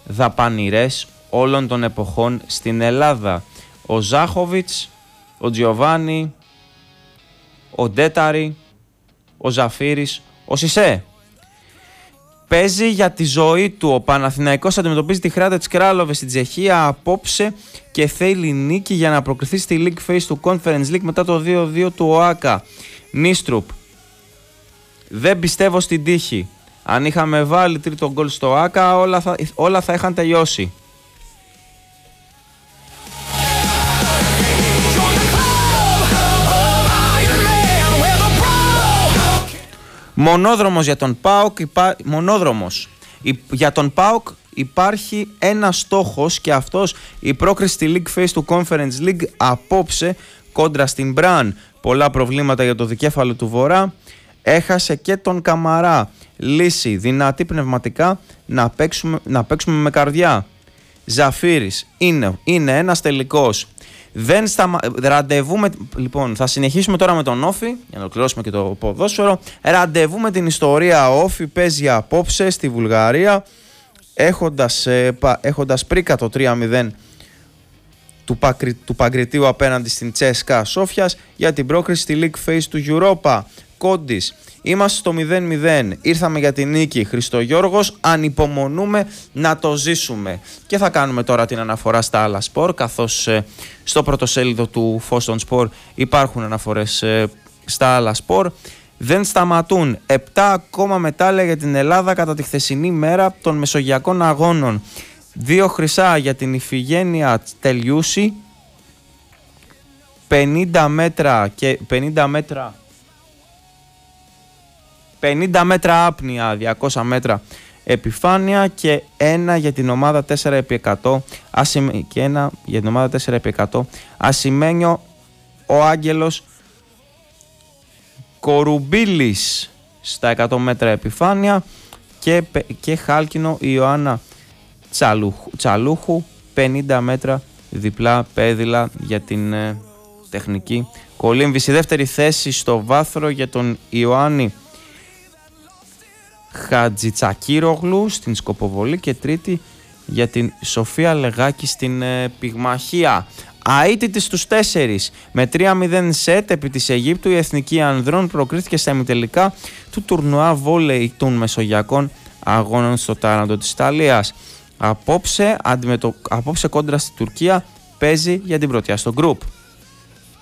δαπανηρές όλων των εποχών στην Ελλάδα. Ο Ζάχοβιτς, ο Τζιοβάνι, ο Ντέταρη, ο Ζαφύρης, ο Σισέ. Παίζει για τη ζωή του. Ο Παναθηναϊκός αντιμετωπίζει τη Hrádec Králové στην Τσεχία απόψε και θέλει νίκη για να προκριθεί στη League Phase του Conference League μετά το 2-2 του ΟΑΚΑ. Νίστρουπ. Δεν πιστεύω στην τύχη. Αν είχαμε βάλει τρίτο γκολ στο ΟΑΚΑ όλα θα είχαν τελειώσει. Μονόδρομος για τον ΠΑΟΚ. Για τον ΠΑΟΚ υπάρχει ένα στόχος και αυτός η πρόκριση στη League Phase του Conference League απόψε κόντρα στην Μπραν. Πολλά προβλήματα για το δικέφαλο του Βορρά. Έχασε και τον Καμαρά. Λύση δυνατή πνευματικά να παίξουμε με καρδιά. Ζαφύρης είναι ένας τελικός. Λοιπόν, θα συνεχίσουμε τώρα με τον Όφη για να ολοκληρώσουμε και το ποδόσφαιρο. Ραντεβού με την ιστορία. Ο Όφη παίζει απόψε στη Βουλγαρία έχοντας πρίκα το 3-0 του Παγκριτίου απέναντι στην Τσέσκα Σόφιας για την πρόκριση στη League Phase του Europa. Κόντις. Είμαστε στο 0-0. Ήρθαμε για την νίκη. Χριστογιώργος, ανυπομονούμε να το ζήσουμε. Και θα κάνουμε τώρα την αναφορά στα άλλα σπορ, καθώς στο πρωτοσέλιδο του Φως των Σπορ υπάρχουν αναφορές στα άλλα σπορ. Δεν σταματούν. 7 ακόμα μετάλλια για την Ελλάδα κατά τη χθεσινή μέρα των Μεσογειακών Αγώνων. 2 χρυσά για την Ιφηγένεια Τελειούση. 50 μέτρα άπνοια, 200 μέτρα επιφάνεια και ένα για την ομάδα 4x100 και ένα για την ομάδα 4x100 Ασημένιο ο Άγγελος Κορουμπίλης στα 100 μέτρα επιφάνεια και χάλκινο η Ιωάννα Τσαλούχου 50 μέτρα διπλά πέδιλα για την τεχνική κολύμβηση. Δεύτερη θέση στο βάθρο για τον Ιωάννη Χατζητσακύρογλου στην σκοποβολή και τρίτη για την Σοφία Λεγάκη στην πυγμαχία. Αίτητη στους 4 με 3-0 σετ επί της Αιγύπτου, η Εθνική Ανδρών προκρίθηκε στα ημιτελικά του τουρνουά βόλεϊ των Μεσογειακών Αγώνων στο Τάραντο της Ιταλίας. Απόψε κόντρα στη Τουρκία παίζει για την πρωτιά στο γκρουπ.